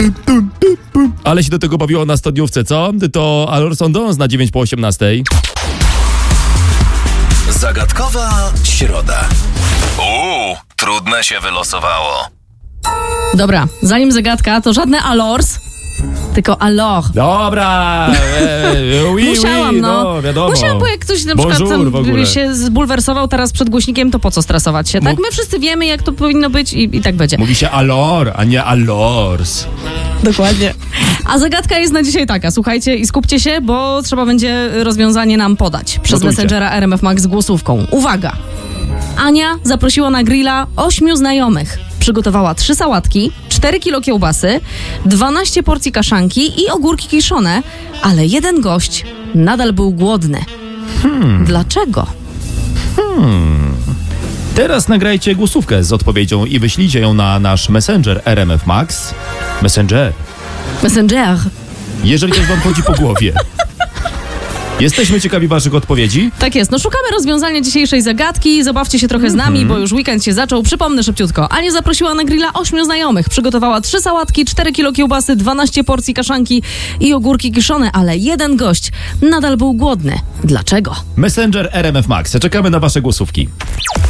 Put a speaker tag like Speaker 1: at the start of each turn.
Speaker 1: Ale się do tego bawiło na studniówce, co? To Alors sont dans na 9 po 18.
Speaker 2: Zagadkowa środa. Trudne się wylosowało.
Speaker 3: Dobra, zanim zagadka, to żadne alors, tylko alors.
Speaker 1: Dobra,
Speaker 3: Musiałam,
Speaker 1: no wiadomo.
Speaker 3: Musiałam, bo jak ktoś na
Speaker 1: Bonjour,
Speaker 3: przykład
Speaker 1: w ogóle.
Speaker 3: się zbulwersował teraz przed głośnikiem, to po co stresować się, tak? My wszyscy wiemy, jak to powinno być i tak będzie.
Speaker 1: Mówi się alors, a nie alors.
Speaker 3: Dokładnie. A zagadka jest na dzisiaj taka, słuchajcie i skupcie się, bo trzeba będzie rozwiązanie nam podać przez
Speaker 1: Gotujcie.
Speaker 3: Messengera RMF Max z głosówką. Uwaga! Ania zaprosiła na grilla 8 znajomych. Przygotowała 3 sałatki, 4 kilo kiełbasy, 12 porcji kaszanki i ogórki kiszone, ale jeden gość nadal był głodny. Dlaczego?
Speaker 1: Teraz nagrajcie głosówkę z odpowiedzią i wyślijcie ją na nasz Messenger RMF Max. Messenger. Jeżeli coś wam chodzi po głowie. Jesteśmy ciekawi waszych odpowiedzi.
Speaker 3: Tak jest, no szukamy rozwiązania dzisiejszej zagadki, zabawcie się trochę z nami, bo już weekend się zaczął. Przypomnę szybciutko, Ania zaprosiła na grilla 8 znajomych, przygotowała 3 sałatki, 4 kilo kiełbasy, 12 porcji kaszanki i ogórki kiszone, ale jeden gość nadal był głodny. Dlaczego?
Speaker 1: Messenger RMF Max. Czekamy na wasze głosówki.